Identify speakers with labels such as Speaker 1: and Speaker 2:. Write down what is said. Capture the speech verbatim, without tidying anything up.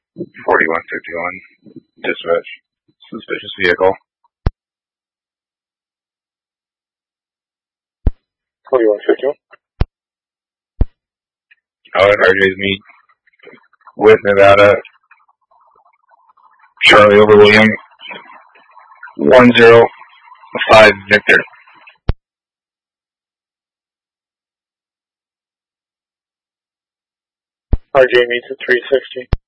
Speaker 1: forty-one fifty-one, dispatch, suspicious vehicle.
Speaker 2: forty-one fifty-one.
Speaker 1: Oh, and R J's meet with Nevada, Charlie over William, one zero five Victor.
Speaker 2: R J meets at three sixty.